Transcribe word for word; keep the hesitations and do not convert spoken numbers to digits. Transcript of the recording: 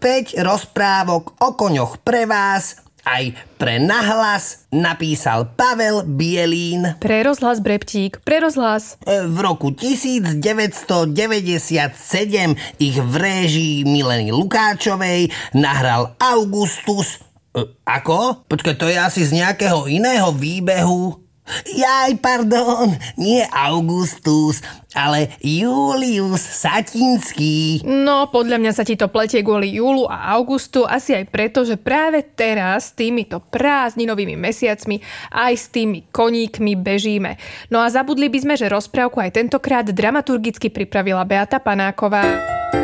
päť rozprávok o koňoch pre vás, aj pre nahlas, napísal Pavel Bielín. Pre rozhlas, Breptík, pre rozhlas. V roku devätnásťstodeväťdesiatsedem ich v réžii Mileny Lukáčovej nahral Augustus. E, ako? Počkaj, to je asi z nejakého iného výbehu. Jaj, pardon, nie Augustus, ale Julius Satinský. No, podľa mňa sa ti to pletie kvôli Júlu a Augustu, asi aj preto, že práve teraz s týmito prázdninovými mesiacmi aj s tými koníkmi bežíme. No a zabudli by sme, že rozprávku aj tentokrát dramaturgicky pripravila Beata Panáková.